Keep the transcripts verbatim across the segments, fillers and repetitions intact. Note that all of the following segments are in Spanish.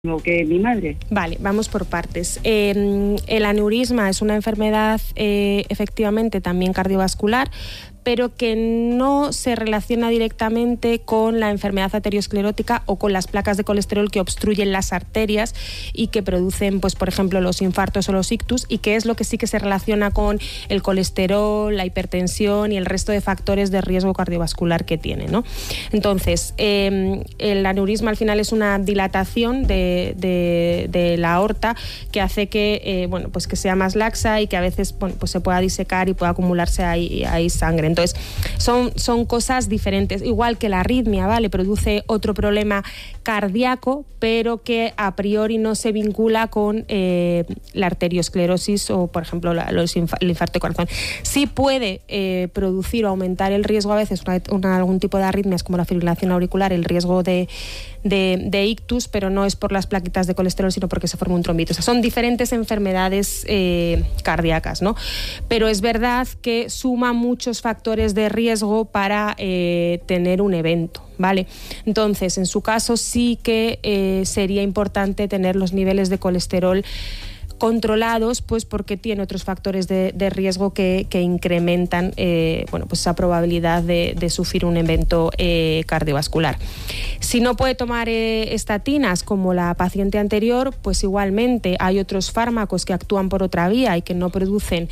que mi madre. Vale, vamos por partes. Eh, el aneurisma es una enfermedad eh, efectivamente también cardiovascular, pero que no se relaciona directamente con la enfermedad arteriosclerótica o con las placas de colesterol que obstruyen las arterias y que producen, pues, por ejemplo, los infartos o los ictus, y que es lo que sí que se relaciona con el colesterol, la hipertensión y el resto de factores de riesgo cardiovascular que tiene, ¿no? Entonces, eh, el aneurisma al final es una dilatación de, de, de la aorta que hace que, eh, bueno, pues que sea más laxa y que a veces, bueno, pues se pueda disecar y pueda acumularse ahí, ahí sangre. Entonces, son, son cosas diferentes. Igual que la arritmia, ¿vale? Produce otro problema cardíaco, pero que a priori no se vincula con eh, la arteriosclerosis o, por ejemplo, la, los inf- el infarto de corazón. Sí puede eh, producir o aumentar el riesgo a veces, una, una, algún tipo de arritmias como la fibrilación auricular, el riesgo de, de, de ictus, pero no es por las plaquitas de colesterol, sino porque se forma un trombito. O sea, son diferentes enfermedades eh, cardíacas, ¿no? Pero es verdad que suma muchos factores de riesgo para eh, tener un evento, ¿vale? Entonces, en su caso sí que eh, sería importante tener los niveles de colesterol controlados, pues porque tiene otros factores de, de riesgo que, que incrementan eh, bueno, pues esa probabilidad de, de sufrir un evento eh, cardiovascular. Si no puede tomar eh, estatinas como la paciente anterior, pues igualmente hay otros fármacos que actúan por otra vía y que no producen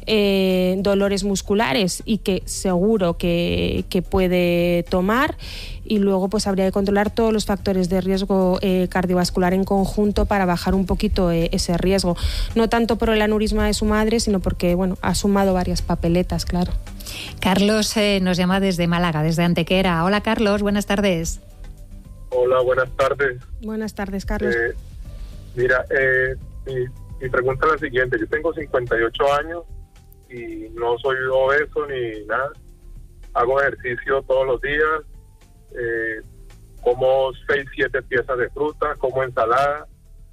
eh, dolores musculares y que seguro que, que puede tomar. Y luego pues habría que controlar todos los factores de riesgo eh, cardiovascular en conjunto para bajar un poquito eh, ese riesgo. No tanto por el aneurisma de su madre, sino porque, bueno, ha sumado varias papeletas, claro. Carlos eh, nos llama desde Málaga, desde Antequera. Hola, Carlos, buenas tardes. Hola, buenas tardes. Buenas tardes, Carlos. Eh, mira, eh, mi, mi pregunta es la siguiente. Yo tengo cincuenta y ocho años y no soy obeso ni nada. Hago ejercicio todos los días. Eh, como seis, siete piezas de fruta, como ensalada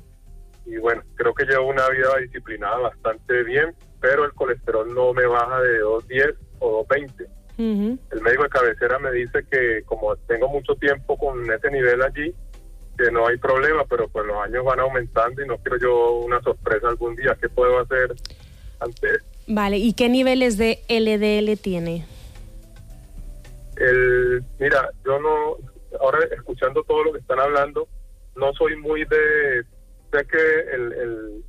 y bueno, creo que llevo una vida disciplinada bastante bien, pero el colesterol no me baja de doscientos diez o doscientos veinte. Uh-huh. El médico de cabecera me dice que como tengo mucho tiempo con ese nivel allí, que no hay problema, pero pues los años van aumentando y no quiero yo una sorpresa algún día. ¿Qué puedo hacer antes? Vale, ¿y qué niveles de L D L tiene? El, mira, yo no, ahora escuchando todo lo que están hablando, no soy muy de, sé que el, el,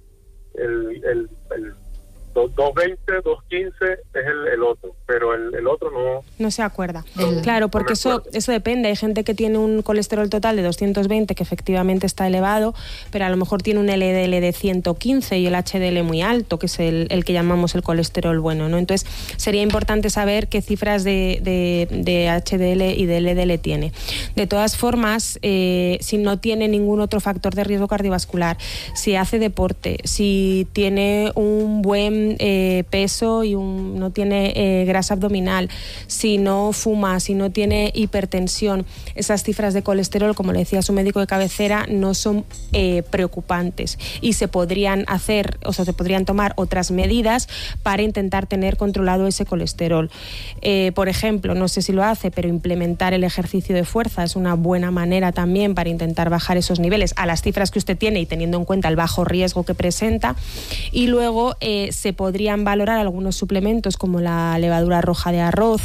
el, el, el doscientos veinte, doscientos quince es el, el otro, pero el, el otro no... No se acuerda. No, claro, porque no eso, eso depende. Hay gente que tiene un colesterol total de doscientos veinte, que efectivamente está elevado, pero a lo mejor tiene un L D L de ciento quince y el H D L muy alto, que es el, el que llamamos el colesterol bueno, ¿no? Entonces, sería importante saber qué cifras de, de, de H D L y de L D L tiene. De todas formas, eh, si no tiene ningún otro factor de riesgo cardiovascular, si hace deporte, si tiene un buen Eh, peso y un, no tiene eh, grasa abdominal, si no fuma, si no tiene hipertensión, esas cifras de colesterol, como le decía su médico de cabecera, no son eh, preocupantes y se podrían hacer, o sea, se podrían tomar otras medidas para intentar tener controlado ese colesterol. Eh, por ejemplo, no sé si lo hace, pero implementar el ejercicio de fuerza es una buena manera también para intentar bajar esos niveles a las cifras que usted tiene y teniendo en cuenta el bajo riesgo que presenta. Y luego eh, se podrían valorar algunos suplementos como la levadura roja de arroz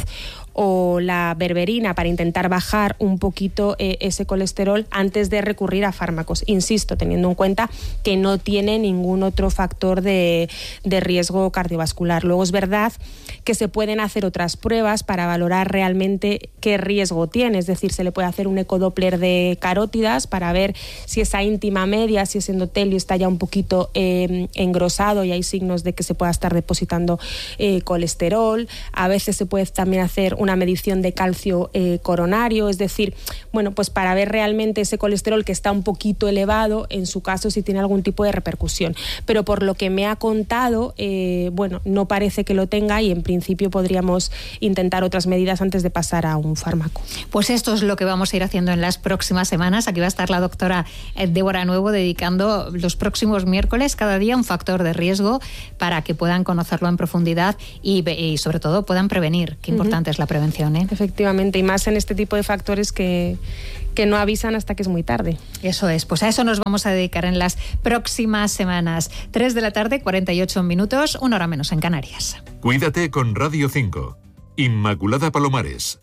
o la berberina para intentar bajar un poquito eh, ese colesterol antes de recurrir a fármacos. Insisto, teniendo en cuenta que no tiene ningún otro factor de, de riesgo cardiovascular. Luego es verdad que se pueden hacer otras pruebas para valorar realmente qué riesgo tiene. Es decir, se le puede hacer un ecodoppler de carótidas para ver si esa íntima media, si ese endotelio está ya un poquito eh, engrosado y hay signos de que se pueda estar depositando eh, colesterol. A veces se puede también hacer una medición de calcio eh, coronario, es decir, bueno, pues para ver realmente ese colesterol que está un poquito elevado, en su caso si tiene algún tipo de repercusión. Pero por lo que me ha contado, eh, bueno, no parece que lo tenga y en principio podríamos intentar otras medidas antes de pasar a un fármaco. Pues esto es lo que vamos a ir haciendo en las próximas semanas. Aquí va a estar la doctora Débora Nuevo dedicando los próximos miércoles cada día un factor de riesgo para que puedan conocerlo en profundidad y, y sobre todo puedan prevenir, qué importante uh-huh. es la prevención. prevención, ¿eh? Efectivamente, y más en este tipo de factores que, que no avisan hasta que es muy tarde. Eso es, pues a eso nos vamos a dedicar en las próximas semanas. tres de la tarde, cuarenta y ocho minutos, una hora menos en Canarias. Cuídate con Radio cinco. Inmaculada Palomares.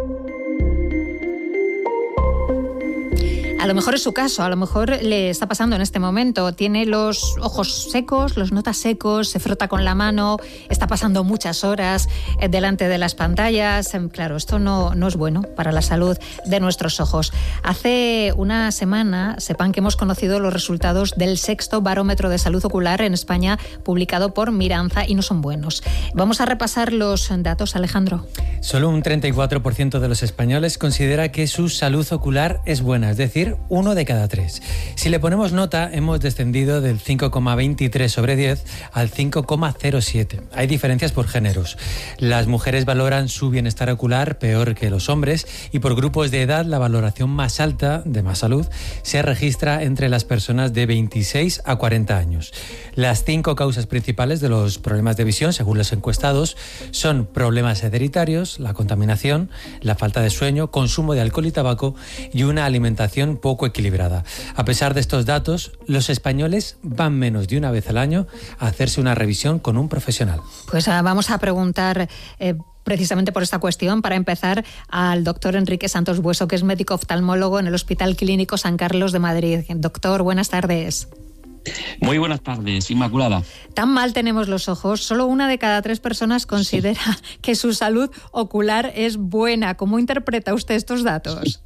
A lo mejor es su caso, a lo mejor le está pasando en este momento. Tiene los ojos secos, los nota secos, se frota con la mano, está pasando muchas horas delante de las pantallas. Claro, esto no, no es bueno para la salud de nuestros ojos. Hace una semana, sepan que hemos conocido los resultados del sexto barómetro de salud ocular en España, publicado por Miranza, y no son buenos. Vamos a repasar los datos, Alejandro. Solo un treinta y cuatro por ciento de los españoles considera que su salud ocular es buena, es decir, uno de cada tres. Si le ponemos nota, hemos descendido del cinco coma veintitrés sobre diez al cinco coma cero siete. Hay diferencias por géneros. Las mujeres valoran su bienestar ocular peor que los hombres, y por grupos de edad la valoración más alta de más salud se registra entre las personas de veintiséis a cuarenta años. Las cinco causas principales de los problemas de visión, según los encuestados, son problemas hereditarios, la contaminación, la falta de sueño, consumo de alcohol y tabaco y una alimentación poco equilibrada. A pesar de estos datos, los españoles van menos de una vez al año a hacerse una revisión con un profesional. Pues uh, vamos a preguntar eh, precisamente por esta cuestión, para empezar, al doctor Enrique Santos Bueso, que es médico oftalmólogo en el Hospital Clínico San Carlos de Madrid. Doctor, buenas tardes. Muy buenas tardes, Inmaculada. Tan mal tenemos los ojos. Solo una de cada tres personas considera sí. que su salud ocular es buena. ¿Cómo interpreta usted estos datos?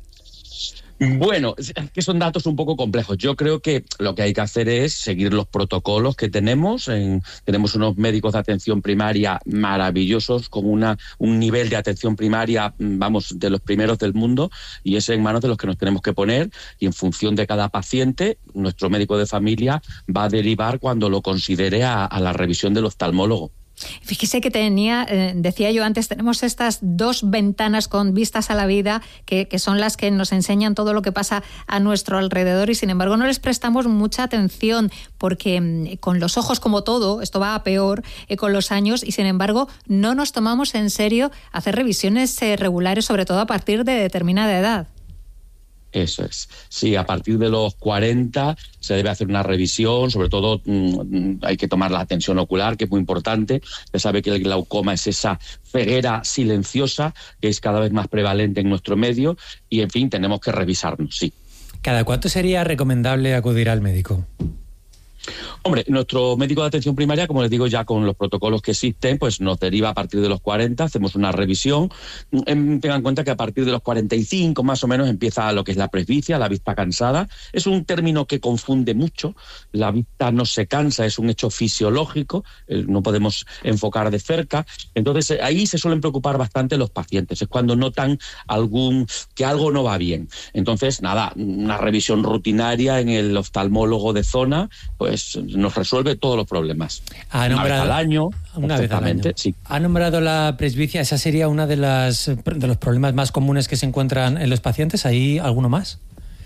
Bueno, es que son datos un poco complejos. Yo creo que lo que hay que hacer es seguir los protocolos que tenemos. En, tenemos unos médicos de atención primaria maravillosos, con una, un nivel de atención primaria, vamos, de los primeros del mundo, y es en manos de los que nos tenemos que poner, y en función de cada paciente, nuestro médico de familia va a derivar cuando lo considere a, a la revisión del oftalmólogo. Fíjese que tenía, eh, decía yo antes, tenemos estas dos ventanas con vistas a la vida que, que son las que nos enseñan todo lo que pasa a nuestro alrededor, y sin embargo no les prestamos mucha atención, porque eh, con los ojos, como todo, esto va a peor eh, con los años, y sin embargo no nos tomamos en serio hacer revisiones eh, regulares, sobre todo a partir de determinada edad. Eso es. Sí, a partir de los cuarenta se debe hacer una revisión, sobre todo mmm, hay que tomar la tensión ocular, que es muy importante. Se sabe que el glaucoma es esa ceguera silenciosa que es cada vez más prevalente en nuestro medio, y en fin, tenemos que revisarnos, sí. ¿Cada cuánto sería recomendable acudir al médico? Hombre, nuestro médico de atención primaria, como les digo, ya con los protocolos que existen, pues nos deriva a partir de los cuarenta, hacemos una revisión. Tengan en cuenta que a partir de los cuarenta y cinco más o menos empieza lo que es la presbicia, la vista cansada. Es un término que confunde mucho. La vista no se cansa, es un hecho fisiológico, no podemos enfocar de cerca. Entonces ahí se suelen preocupar bastante los pacientes, es cuando notan algún que algo no va bien. Entonces, nada, una revisión rutinaria en el oftalmólogo de zona, pues nos resuelve todos los problemas. Ha nombrado, una vez al año, una vez al año. Sí. Ha nombrado la presbicia, esa sería una de las de los problemas más comunes que se encuentran en los pacientes. ¿Hay alguno más?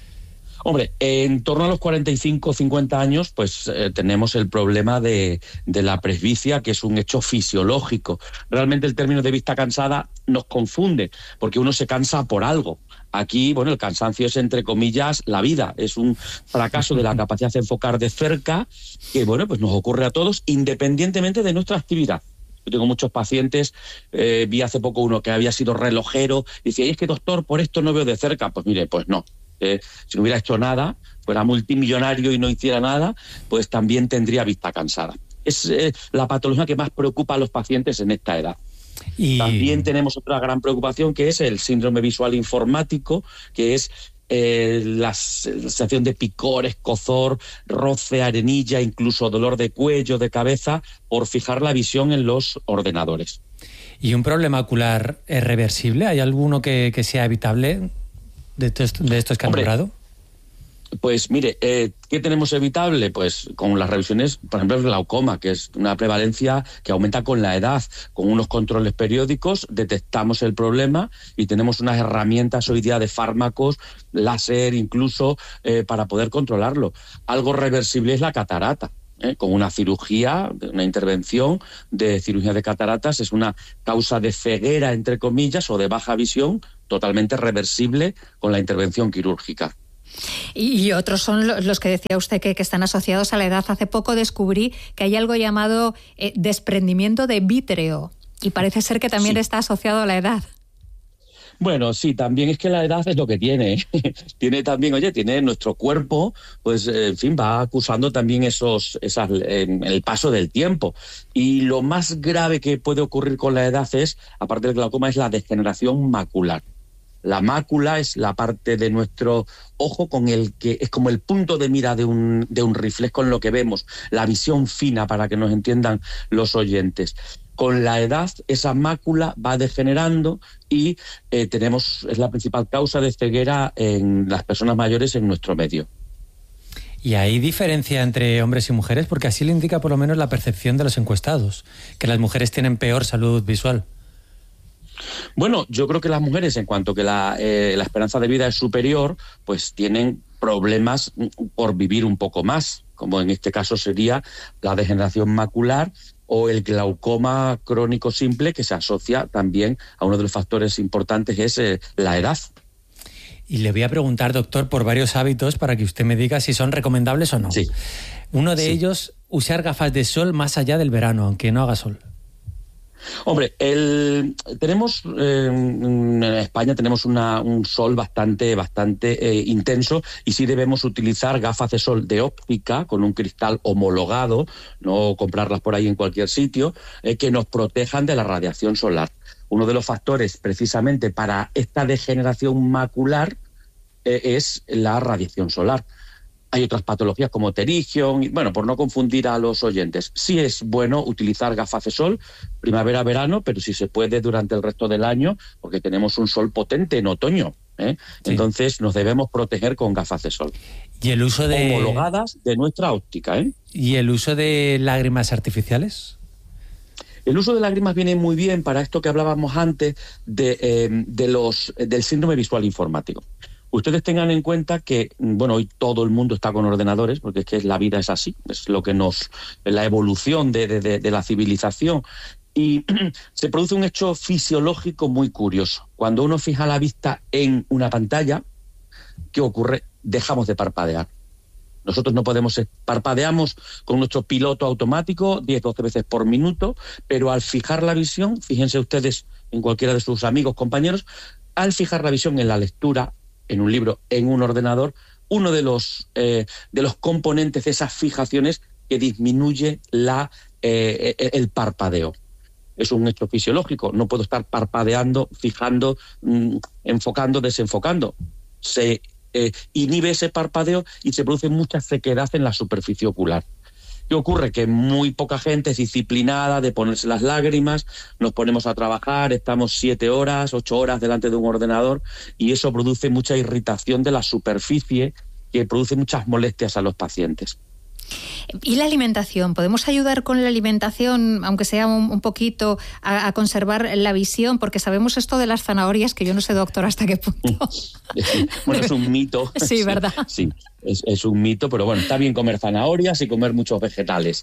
Hombre, en torno a los cuarenta y cinco, cincuenta años, pues eh, tenemos el problema de, de la presbicia, que es un hecho fisiológico. Realmente el término de vista cansada nos confunde, porque uno se cansa por algo. Aquí, bueno, el cansancio es, entre comillas, la vida. Es un fracaso de la capacidad de enfocar de cerca que, bueno, pues nos ocurre a todos independientemente de nuestra actividad. Yo tengo muchos pacientes, eh, vi hace poco uno que había sido relojero, y decía, y es que doctor, por esto no veo de cerca. Pues mire, pues no. Eh, si no hubiera hecho nada, fuera multimillonario y no hiciera nada, pues también tendría vista cansada. Es eh, la patología que más preocupa a los pacientes en esta edad. Y... También tenemos otra gran preocupación, que es el síndrome visual informático, que es eh, la sensación de picor, escozor, roce, arenilla, incluso dolor de cuello, de cabeza, por fijar la visión en los ordenadores. ¿Y un problema ocular es reversible? ¿Hay alguno que, que sea evitable de estos, de estos que han nombrado? Pues mire, eh, ¿qué tenemos evitable? Pues con las revisiones, por ejemplo, el glaucoma, que es una prevalencia que aumenta con la edad. Con unos controles periódicos detectamos el problema y tenemos unas herramientas hoy día de fármacos, láser incluso, eh, para poder controlarlo. Algo reversible es la catarata. ¿eh? Con una cirugía, una intervención de cirugía de cataratas, es una causa de ceguera, entre comillas, o de baja visión totalmente reversible con la intervención quirúrgica. Y otros son los que decía usted que, que están asociados a la edad. Hace poco descubrí que hay algo llamado eh, desprendimiento de vítreo y parece ser que también sí. está asociado a la edad. Bueno, sí, también es que la edad es lo que tiene. Tiene también, oye, tiene nuestro cuerpo, pues, en fin, va acusando también esos, esas, eh, el paso del tiempo. Y lo más grave que puede ocurrir con la edad es, aparte del glaucoma, es la degeneración macular. La mácula es la parte de nuestro ojo con el que es como el punto de mira de un, de un rifle, es con lo que vemos, la visión fina, para que nos entiendan los oyentes. Con la edad, esa mácula va degenerando y eh, tenemos, es la principal causa de ceguera en las personas mayores en nuestro medio. ¿Y hay diferencia entre hombres y mujeres? Porque así lo indica por lo menos la percepción de los encuestados, que las mujeres tienen peor salud visual. Bueno, yo creo que las mujeres, en cuanto que la, eh, la esperanza de vida es superior, pues tienen problemas por vivir un poco más, como en este caso sería la degeneración macular o el glaucoma crónico simple, que se asocia también a uno de los factores importantes, es eh, la edad. Y le voy a preguntar, doctor, por varios hábitos para que usted me diga si son recomendables o no. Sí. Uno de sí. ellos, usar gafas de sol más allá del verano, aunque no haga sol. Hombre, el, tenemos eh, en España tenemos una, un sol bastante, bastante eh, intenso y sí debemos utilizar gafas de sol de óptica con un cristal homologado, no comprarlas por ahí en cualquier sitio, eh, que nos protejan de la radiación solar. Uno de los factores precisamente para esta degeneración macular eh, es la radiación solar. Hay otras patologías como pterigión, y, bueno, por no confundir a los oyentes. Sí es bueno utilizar gafas de sol primavera-verano, pero si se puede durante el resto del año, porque tenemos un sol potente en otoño, ¿eh? Sí. Entonces nos debemos proteger con gafas de sol. ¿Y el uso de... homologadas de nuestra óptica, ¿eh? ¿Y el uso de lágrimas artificiales? El uso de lágrimas viene muy bien para esto que hablábamos antes de, eh, de los, del síndrome visual informático. Ustedes tengan en cuenta que, bueno, hoy todo el mundo está con ordenadores, porque es que la vida es así, es lo que nos, la evolución de, de, de la civilización. Y se produce un hecho fisiológico muy curioso. Cuando uno fija la vista en una pantalla, ¿qué ocurre? Dejamos de parpadear. Nosotros no podemos, parpadeamos con nuestro piloto automático diez, doce veces por minuto, pero al fijar la visión, fíjense ustedes en cualquiera de sus amigos, compañeros, al fijar la visión en la lectura, en un libro, en un ordenador, uno de los, eh, de los componentes de esas fijaciones que disminuye la, eh, el parpadeo. Es un hecho fisiológico, no puedo estar parpadeando, fijando, mmm, enfocando, desenfocando. Se eh, inhibe ese parpadeo y se produce mucha sequedad en la superficie ocular. ¿Qué ocurre? Que muy poca gente es disciplinada de ponerse las lágrimas, nos ponemos a trabajar, estamos siete horas, ocho horas delante de un ordenador y eso produce mucha irritación de la superficie que produce muchas molestias a los pacientes. ¿Y la alimentación? ¿Podemos ayudar con la alimentación, aunque sea un, un poquito, a, a conservar la visión? Porque sabemos esto de las zanahorias, que yo no sé, doctor, hasta qué punto. Bueno, es un mito. Sí, ¿verdad? Sí, es, es un mito, pero bueno, está bien comer zanahorias y comer muchos vegetales.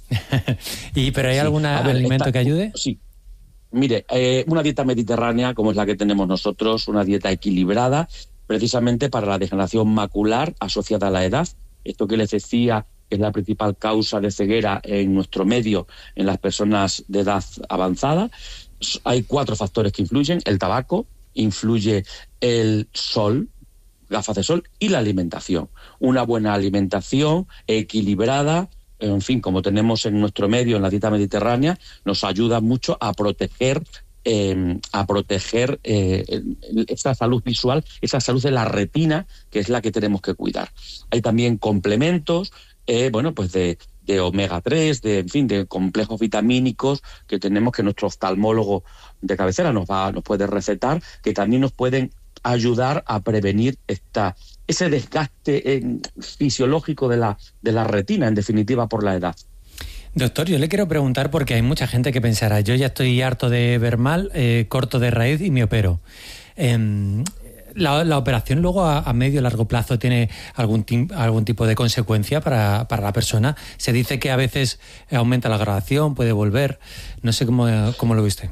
¿Y pero hay sí. algún ver, alimento está, que ayude? Sí. Mire, eh, una dieta mediterránea como es la que tenemos nosotros, una dieta equilibrada, precisamente para la degeneración macular asociada a la edad. Esto que les decía es la principal causa de ceguera en nuestro medio en las personas de edad avanzada. Hay cuatro factores que influyen: el tabaco, influye el sol, gafas de sol, y la alimentación. Una buena alimentación equilibrada, en fin, como tenemos en nuestro medio en la dieta mediterránea, nos ayuda mucho a proteger Eh, a proteger eh, esa salud visual, esa salud de la retina, que es la que tenemos que cuidar. Hay también complementos, eh, bueno, pues de, de omega tres, de, en fin, de complejos vitamínicos que tenemos, que nuestro oftalmólogo de cabecera nos va, nos puede recetar, que también nos pueden ayudar a prevenir esta, ese desgaste eh, fisiológico de la, de la retina, en definitiva, por la edad. Doctor, yo le quiero preguntar porque hay mucha gente que pensará, yo ya estoy harto de ver mal, eh, corto de raíz y me opero. Eh, ¿La, la operación luego a, a medio o largo plazo tiene algún, algún tipo de consecuencia para, para la persona? Se dice que a veces aumenta la graduación, puede volver. No sé cómo, cómo lo viste.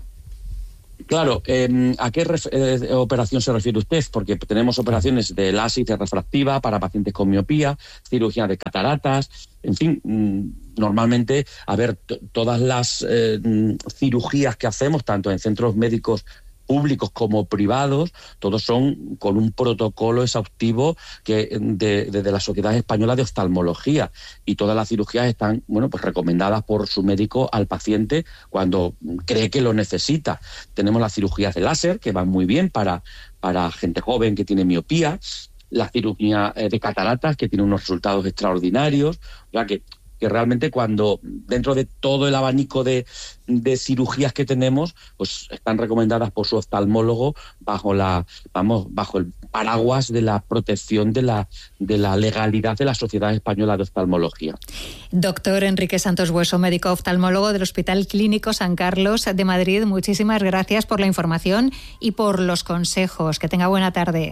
Claro, eh, ¿a qué ref- eh, operación se refiere usted? Porque tenemos operaciones de láser refractiva para pacientes con miopía, cirugía de cataratas, en fin, mmm, normalmente, a ver, t- todas las eh, cirugías que hacemos, tanto en centros médicos públicos como privados, todos son con un protocolo exhaustivo que de, de, de la Sociedad Española de Oftalmología, y todas las cirugías están, bueno, pues recomendadas por su médico al paciente cuando cree que lo necesita. Tenemos las cirugías de láser, que van muy bien para, para gente joven que tiene miopía, la cirugía de cataratas, que tiene unos resultados extraordinarios, o sea que que realmente cuando dentro de todo el abanico de, de cirugías que tenemos, pues están recomendadas por su oftalmólogo bajo la, vamos, bajo el paraguas de la protección de la, de la legalidad de la Sociedad Española de Oftalmología. Doctor Enrique Santos Bueso, médico oftalmólogo del Hospital Clínico San Carlos de Madrid, muchísimas gracias por la información y por los consejos. Que tenga buena tarde.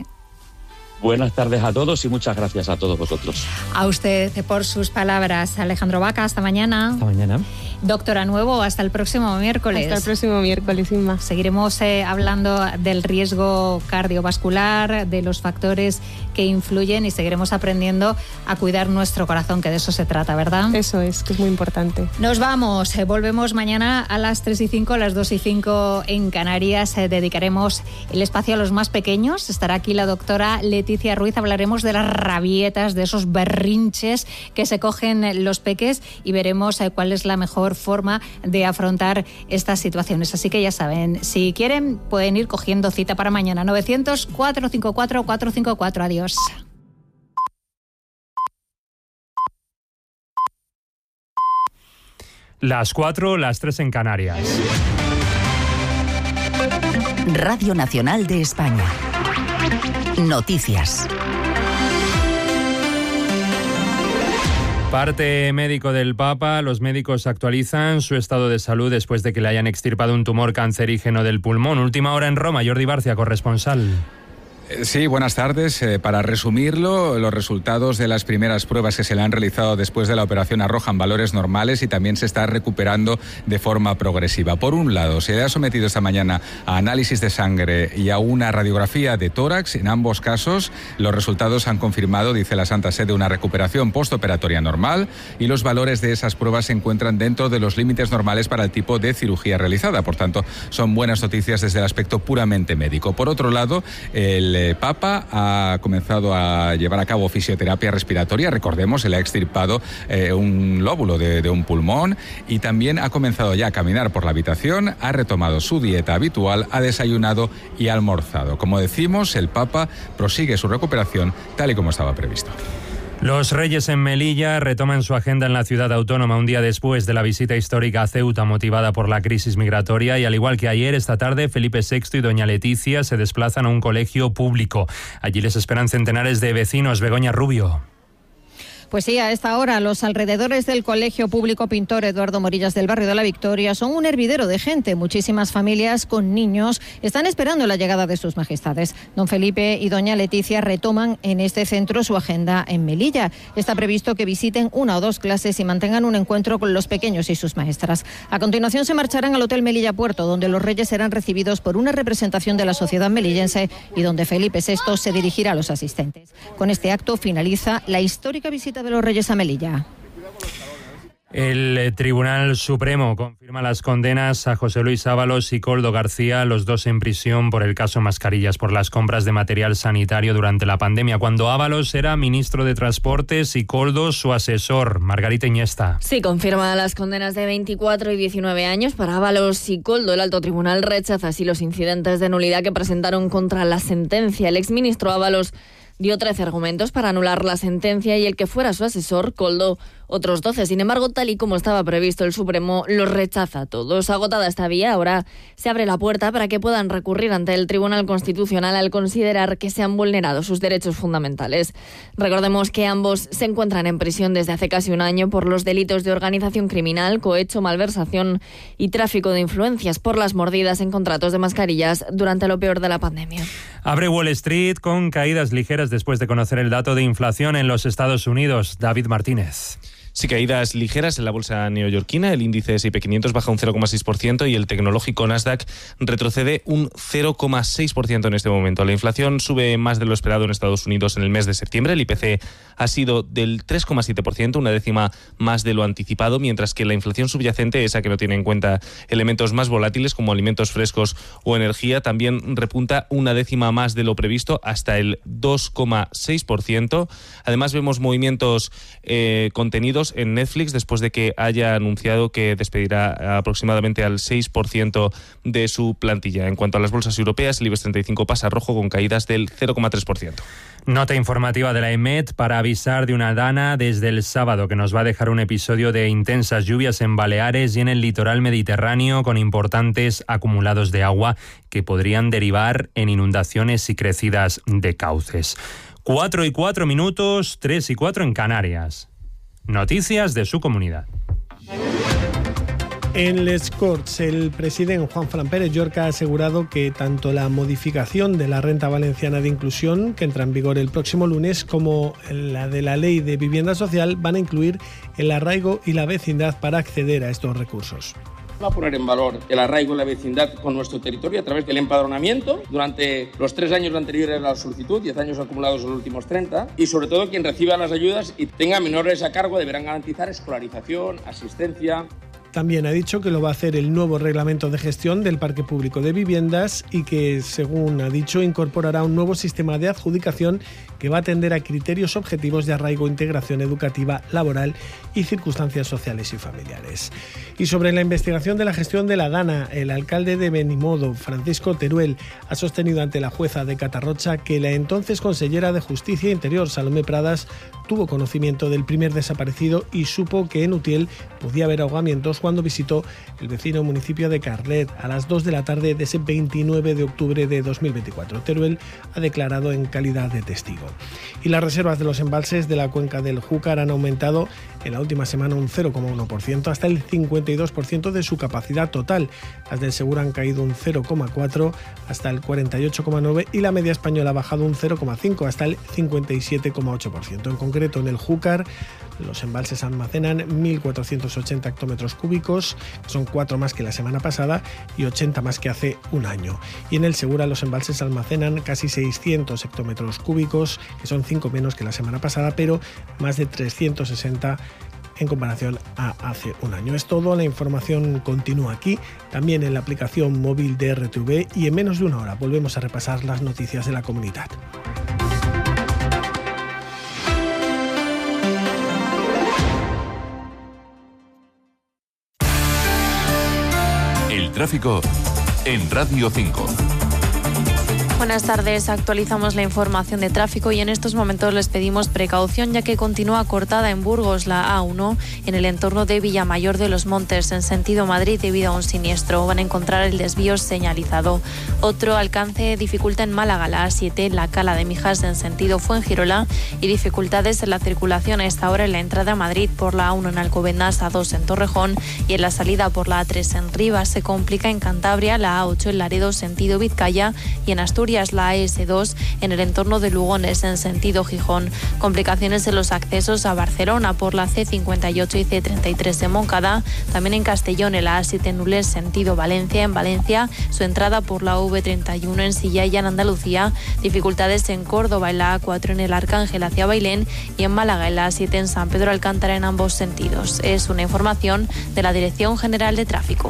Buenas tardes a todos y muchas gracias a todos vosotros. A usted por sus palabras. Alejandro Vaca, hasta mañana. Hasta mañana. Doctora Nuevo, hasta el próximo miércoles. Hasta el próximo miércoles, Inma. Seguiremos eh, hablando del riesgo cardiovascular, de los factores que influyen, y seguiremos aprendiendo a cuidar nuestro corazón, que de eso se trata, ¿verdad? Eso es, que es muy importante. Nos vamos. Eh, volvemos mañana a las tres y cinco, a las dos y cinco en Canarias. Eh, dedicaremos el espacio a los más pequeños. Estará aquí la doctora Leticia Ruiz. Hablaremos de las rabietas, de esos berrinches que se cogen los peques, y veremos eh, cuál es la mejor forma de afrontar estas situaciones. Así que ya saben, si quieren pueden ir cogiendo cita para mañana. novecientos, cuatrocientos cincuenta y cuatro, cuatrocientos cincuenta y cuatro. Adiós. Las cuatro, las tres en Canarias. Radio Nacional de España. Noticias. Parte médico del Papa. Los médicos actualizan su estado de salud después de que le hayan extirpado un tumor cancerígeno del pulmón. Última hora en Roma. Jordi Barcia, corresponsal. Sí, buenas tardes. Eh, para resumirlo, los resultados de las primeras pruebas que se le han realizado después de la operación arrojan valores normales y también se está recuperando de forma progresiva. Por un lado, se le ha sometido esta mañana a análisis de sangre y a una radiografía de tórax. En ambos casos, los resultados han confirmado, dice la Santa Sede, una recuperación postoperatoria normal, y los valores de esas pruebas se encuentran dentro de los límites normales para el tipo de cirugía realizada. Por tanto, son buenas noticias desde el aspecto puramente médico. Por otro lado, el El Papa ha comenzado a llevar a cabo fisioterapia respiratoria. Recordemos, se le ha extirpado eh, un lóbulo de, de un pulmón, y también ha comenzado ya a caminar por la habitación, ha retomado su dieta habitual, ha desayunado y ha almorzado. Como decimos, el Papa prosigue su recuperación tal y como estaba previsto. Los Reyes en Melilla retoman su agenda en la ciudad autónoma un día después de la visita histórica a Ceuta motivada por la crisis migratoria, y al igual que ayer, esta tarde Felipe sexto y doña Leticia se desplazan a un colegio público. Allí les esperan centenares de vecinos. Begoña Rubio. Pues sí, a esta hora los alrededores del Colegio Público Pintor Eduardo Morillas del barrio de la Victoria son un hervidero de gente. Muchísimas familias con niños están esperando la llegada de sus majestades. Don Felipe y doña Leticia retoman en este centro su agenda en Melilla. Está previsto que visiten una o dos clases y mantengan un encuentro con los pequeños y sus maestras. A continuación se marcharán al Hotel Melilla Puerto, donde los reyes serán recibidos por una representación de la sociedad melillense y donde Felipe sexto se dirigirá a los asistentes. Con este acto finaliza la histórica visita de los Reyes a Melilla. El Tribunal Supremo confirma las condenas a José Luis Ábalos y Koldo García, los dos en prisión por el caso mascarillas, por las compras de material sanitario durante la pandemia, cuando Ábalos era ministro de Transportes y Koldo su asesor. Margarita Iniesta. Sí, confirma las condenas de veinticuatro y diecinueve años para Ábalos y Koldo. El alto tribunal rechaza así los incidentes de nulidad que presentaron contra la sentencia. El exministro Ábalos dio trece argumentos para anular la sentencia y el que fuera su asesor, Koldo, otros doce. Sin embargo, tal y como estaba previsto, el Supremo los rechaza todos. Agotada esta vía, ahora se abre la puerta para que puedan recurrir ante el Tribunal Constitucional al considerar que se han vulnerado sus derechos fundamentales. Recordemos que ambos se encuentran en prisión desde hace casi un año por los delitos de organización criminal, cohecho, malversación y tráfico de influencias por las mordidas en contratos de mascarillas durante lo peor de la pandemia. Abre Wall Street con caídas ligeras después de conocer el dato de inflación en los Estados Unidos. David Martínez. Sí, caídas ligeras en la bolsa neoyorquina. El índice ese y pe quinientos baja un cero coma seis por ciento y el tecnológico Nasdaq retrocede un cero coma seis por ciento en este momento. La inflación sube más de lo esperado en Estados Unidos en el mes de septiembre. El I P C ha sido del tres coma siete por ciento, una décima más de lo anticipado, mientras que la inflación subyacente, esa que no tiene en cuenta elementos más volátiles como alimentos frescos o energía, también repunta una décima más de lo previsto hasta el dos coma seis por ciento. Además vemos movimientos eh, contenidos en Netflix después de que haya anunciado que despedirá aproximadamente al seis por ciento de su plantilla. En cuanto a las bolsas europeas, el IBEX treinta y cinco pasa rojo con caídas del cero coma tres por ciento. Nota informativa de la E M E T para avisar de una dana desde el sábado que nos va a dejar un episodio de intensas lluvias en Baleares y en el litoral mediterráneo con importantes acumulados de agua que podrían derivar en inundaciones y crecidas de cauces. Cuatro y cuatro minutos, tres y cuatro en Canarias. Noticias de su comunidad. En Les Corts, el presidente Juan Fran Pérez Llorca ha asegurado que tanto la modificación de la Renta Valenciana de Inclusión, que entra en vigor el próximo lunes, como la de la Ley de Vivienda Social van a incluir el arraigo y la vecindad para acceder a estos recursos. Va a poner en valor el arraigo y la vecindad con nuestro territorio a través del empadronamiento durante los tres años anteriores a la solicitud, diez años acumulados en los últimos treinta, y sobre todo quien reciba las ayudas y tenga menores a cargo deberán garantizar escolarización, asistencia. También ha dicho que lo va a hacer el nuevo reglamento de gestión del parque público de viviendas y que, según ha dicho, incorporará un nuevo sistema de adjudicación que va a atender a criterios objetivos de arraigo, integración educativa, laboral y circunstancias sociales y familiares. Y sobre la investigación de la gestión de la Dana, el alcalde de Benimodo, Francisco Teruel, ha sostenido ante la jueza de Catarrocha que la entonces consellera de Justicia e Interior, Salomé Pradas, tuvo conocimiento del primer desaparecido y supo que en Utiel podía haber ahogamientos cuando visitó el vecino municipio de Carlet a las dos de la tarde de ese veintinueve de octubre de dos mil veinticuatro. Teruel ha declarado en calidad de testigo. Y las reservas de los embalses de la cuenca del Júcar han aumentado en la última semana un cero coma uno por ciento hasta el cincuenta y dos por ciento de su capacidad total. Las del Segura han caído un cero coma cuatro por ciento hasta el cuarenta y ocho coma nueve por ciento y la media española ha bajado un cero coma cinco por ciento hasta el cincuenta y siete coma ocho por ciento. En concreto, en el Júcar, los embalses almacenan mil cuatrocientos ochenta hectómetros cúbicos, que son cuatro más que la semana pasada y ochenta más que hace un año. Y en el Segura los embalses almacenan casi seiscientos hectómetros cúbicos, que son cinco menos que la semana pasada, pero más de trescientos sesenta en comparación a hace un año. Es todo, la información continúa aquí, también en la aplicación móvil de R T V, y en menos de una hora volvemos a repasar las noticias de la comunidad. El tráfico en Radio cinco. Buenas tardes, actualizamos la información de tráfico y en estos momentos les pedimos precaución ya que continúa cortada en Burgos la A uno en el entorno de Villamayor de los Montes en sentido Madrid debido a un siniestro. Van a encontrar el desvío señalizado. Otro alcance dificulta en Málaga la A siete, la Cala de Mijas en sentido Fuengirola y dificultades en la circulación a esta hora en la entrada a Madrid por la A uno en Alcobendas, A dos en Torrejón y en la salida por la A tres en Rivas. Se complica en Cantabria la A ocho en Laredo sentido Vizcaya y en Asturias la A S dos en el entorno de Lugones en sentido Gijón. Complicaciones en los accesos a Barcelona por la C cincuenta y ocho y C treinta y tres en Moncada. También en Castellón en la A siete en Nules sentido Valencia. En Valencia su entrada por la V treinta y uno en Silla y en Andalucía. Dificultades en Córdoba en la A cuatro en el Arcángel hacia Bailén y en Málaga en la A siete en San Pedro Alcántara en ambos sentidos. Es una información de la Dirección General de Tráfico.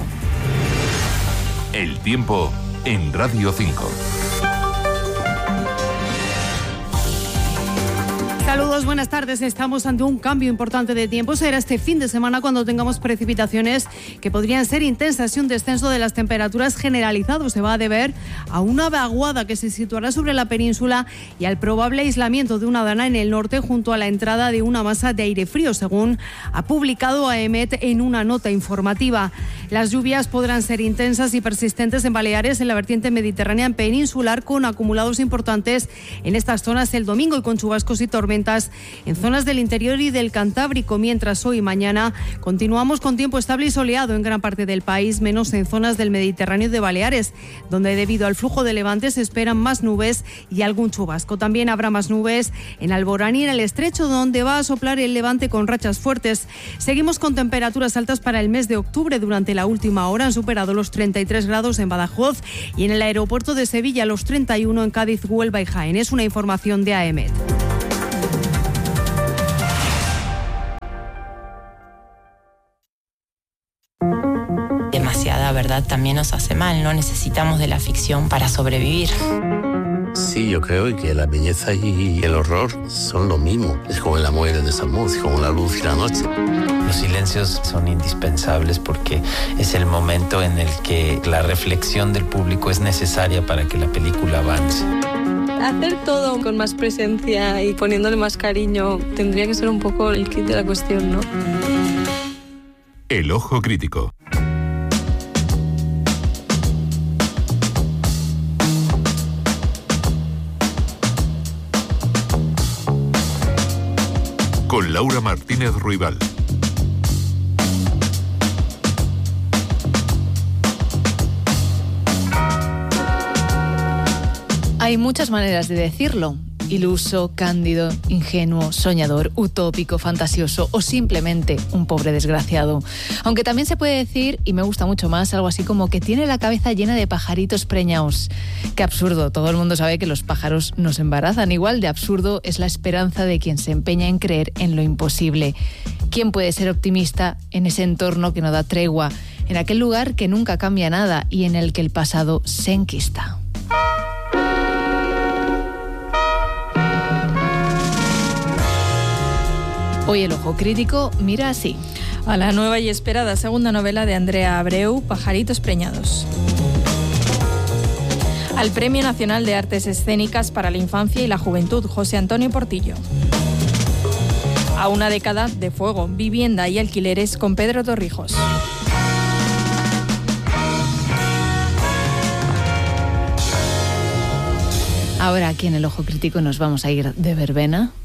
El tiempo en Radio cinco. Saludos, buenas tardes. Estamos ante un cambio importante de tiempo. Será este fin de semana cuando tengamos precipitaciones que podrían ser intensas y un descenso de las temperaturas generalizado. Se va a deber a una vaguada que se situará sobre la península y al probable aislamiento de una dana en el norte junto a la entrada de una masa de aire frío, según ha publicado A E M E T en una nota informativa. Las lluvias podrán ser intensas y persistentes en Baleares, en la vertiente mediterránea peninsular, con acumulados importantes en estas zonas el domingo y con chubascos y tormentas en zonas del interior y del Cantábrico, mientras hoy y mañana continuamos con tiempo estable y soleado en gran parte del país, menos en zonas del Mediterráneo y de Baleares, donde debido al flujo de levante se esperan más nubes y algún chubasco. También habrá más nubes en Alborán y en el Estrecho, donde va a soplar el levante con rachas fuertes. Seguimos con temperaturas altas para el mes de octubre. Durante la última hora han superado los treinta y tres grados en Badajoz y en el aeropuerto de Sevilla los treinta y uno en Cádiz, Huelva y Jaén. Es una información de A E M E T. Demasiada verdad también nos hace mal, no necesitamos de la ficción para sobrevivir. Sí, yo creo que la belleza y el horror son lo mismo. Es como el amor y el desamor, es como la luz y la noche. Los silencios son indispensables porque es el momento en el que la reflexión del público es necesaria para que la película avance. Hacer todo con más presencia y poniéndole más cariño tendría que ser un poco el kit de la cuestión, ¿no? El ojo crítico. Con Laura Martínez Ruibal. Hay muchas maneras de decirlo. Iluso, cándido, ingenuo, soñador, utópico, fantasioso o simplemente un pobre desgraciado. Aunque también se puede decir, y me gusta mucho más, algo así como que tiene la cabeza llena de pajaritos preñaos. Qué absurdo, todo el mundo sabe que los pájaros nos embarazan. Igual de absurdo es la esperanza de quien se empeña en creer en lo imposible. ¿Quién puede ser optimista en ese entorno que no da tregua, en aquel lugar que nunca cambia nada y en el que el pasado se enquista? Hoy el ojo crítico mira así a la nueva y esperada segunda novela de Andrea Abreu, Pajaritos preñados. Al Premio Nacional de Artes Escénicas para la Infancia y la Juventud, José Antonio Portillo. A una década de fuego, vivienda y alquileres, con Pedro Torrijos. Ahora aquí en el ojo crítico nos vamos a ir de verbena.